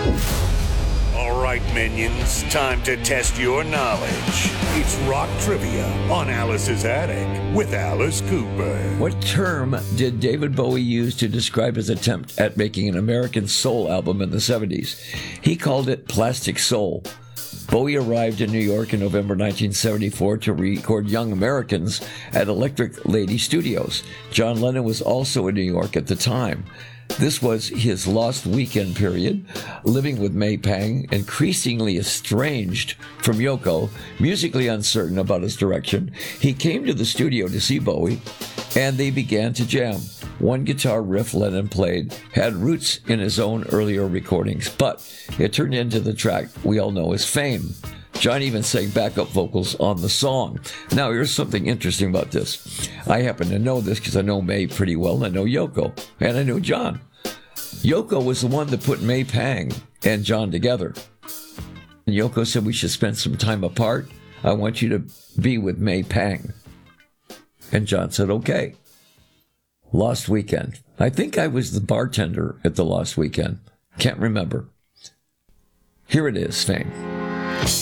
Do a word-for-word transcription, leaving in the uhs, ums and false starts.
All right, minions, time to test your knowledge. It's Rock Trivia on Alice's Attic with Alice Cooper. What term did David Bowie use to describe his attempt at making an American soul album in the seventies? He called it plastic soul. Bowie arrived in New York in November nineteen seventy-four to record Young Americans at Electric Lady Studios. John Lennon was also in New York at the time. This was his lost weekend period, living with May Pang, increasingly estranged from Yoko, musically uncertain about his direction. He came to the studio to see Bowie, and they began to jam. One guitar riff Lennon played had roots in his own earlier recordings, but it turned into the track we all know as Fame. John even sang backup vocals on the song. Now, here's something interesting about this. I happen to know this because I know May pretty well, and I know Yoko, and I know John. Yoko was the one that put May Pang and John together. And Yoko said, we should spend some time apart. I want you to be with May Pang. And John said, okay. Lost Weekend. I think I was the bartender at the Lost Weekend. Can't remember. Here it is, Fame.